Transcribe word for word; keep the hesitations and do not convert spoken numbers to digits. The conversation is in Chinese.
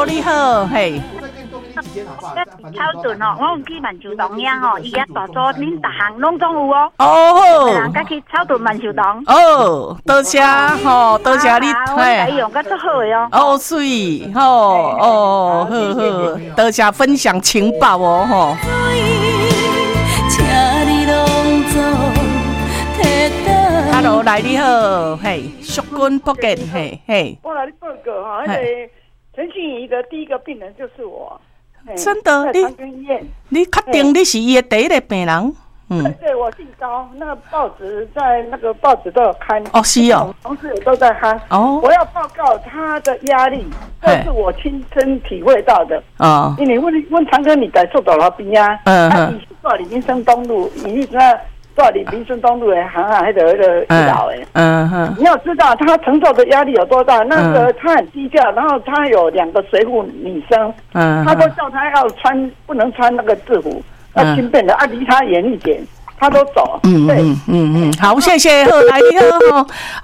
Hello， 你好，嘿。 超顿哦，我有去万寿堂呀吼，伊遐大座，恁逐项拢总有哦。 哦， 人家去超顿万寿堂。 哦，多谢吼，多谢你， 嘿，我用个足好的哦。 哦，水，吼，哦，好好，多谢分享情报哦，吼。Hello， 来你好，嘿，淑君福建，嘿嘿。 我来你报告哈，那个陈信仪的第一个病人就是我。 真的，你你确定你是伊的第一个病人？ 嗯，对对，我姓高，那个报纸在那个报纸都有刊。 哦，是哦， 同事也都在刊。哦，我要报告他的压力，这是我亲身体会到的。哦，因为问问长哥，你在做多少边啊？嗯嗯。他以前住伫民生东路，伊那住伫民生东路的行啊，迄个迄个医疗诶。嗯哼。你要知道他承受的压力有多大？那个他很低调，然后他有两个随护女生，嗯，他都叫他要穿，不能穿那个制服。要轻便的啊，离他远一点，他都走。嗯嗯嗯嗯，好，谢谢，好，来你好。